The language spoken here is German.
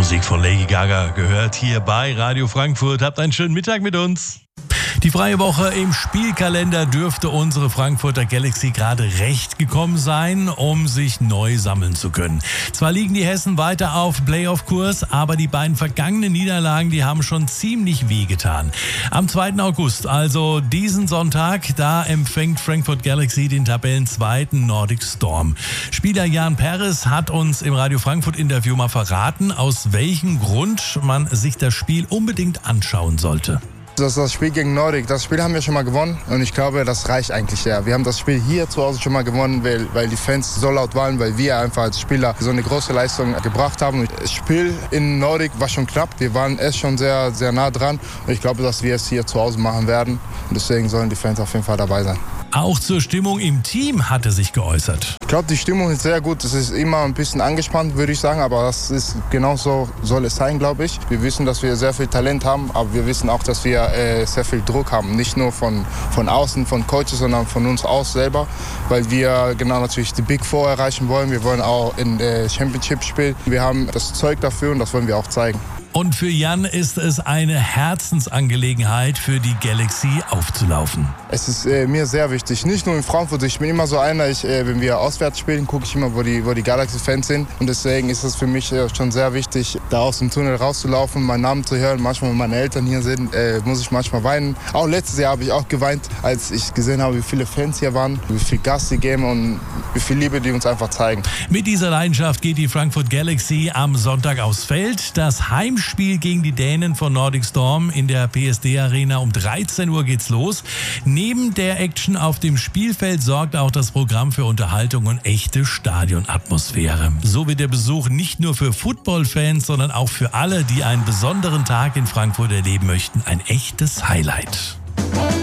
Musik von Lady Gaga gehört hier bei Radio Frankfurt. Habt einen schönen Mittag mit uns. Die freie Woche im Spielkalender dürfte unsere Frankfurter Galaxy gerade recht gekommen sein, um sich neu sammeln zu können. Zwar liegen die Hessen weiter auf Playoff-Kurs, aber die beiden vergangenen Niederlagen, die haben schon ziemlich wehgetan. Am 2. August, also diesen Sonntag, da empfängt Frankfurt Galaxy den Tabellenzweiten Nordic Storm. Spieler Jan Perez hat uns im Radio Frankfurt Interview mal verraten, aus welchem Grund man sich das Spiel unbedingt anschauen sollte. Das Spiel gegen Nordic, das Spiel haben wir schon mal gewonnen und ich glaube, das reicht eigentlich ja. Wir haben das Spiel hier zu Hause schon mal gewonnen, weil die Fans so laut waren, weil wir einfach als Spieler so eine große Leistung gebracht haben. Das Spiel in Nordic war schon knapp, wir waren echt schon sehr, sehr nah dran und ich glaube, dass wir es hier zu Hause machen werden und deswegen sollen die Fans auf jeden Fall dabei sein. Auch zur Stimmung im Team hat er sich geäußert. Ich glaube, die Stimmung ist sehr gut. Es ist immer ein bisschen angespannt, würde ich sagen, aber das ist genauso soll es sein, glaube ich. Wir wissen, dass wir sehr viel Talent haben, aber wir wissen auch, dass wir sehr viel Druck haben. Nicht nur von außen, von Coaches, sondern von uns aus selber, weil wir genau natürlich die Big Four erreichen wollen. Wir wollen auch in der Championship spielen. Wir haben das Zeug dafür und das wollen wir auch zeigen. Und für Jan ist es eine Herzensangelegenheit, für die Galaxy aufzulaufen. Es ist mir sehr wichtig, nicht nur in Frankfurt. Ich bin immer so einer, wenn wir auswärts spielen, gucke ich immer, wo die Galaxy-Fans sind. Und deswegen ist es für mich schon sehr wichtig, da aus dem Tunnel rauszulaufen, meinen Namen zu hören. Manchmal, wenn meine Eltern hier sind, muss ich manchmal weinen. Auch letztes Jahr habe ich auch geweint, als ich gesehen habe, wie viele Fans hier waren, wie viel Gas sie geben und wie viel Liebe die uns einfach zeigen. Mit dieser Leidenschaft geht die Frankfurt Galaxy am Sonntag aufs Feld. Das Heimspiel gegen die Dänen von Nordic Storm in der PSD Arena um 13 Uhr geht's los. Neben der Action auf dem Spielfeld sorgt auch das Programm für Unterhaltung und echte Stadionatmosphäre. So wird der Besuch nicht nur für Football-Fans, sondern auch für alle, die einen besonderen Tag in Frankfurt erleben möchten, ein echtes Highlight.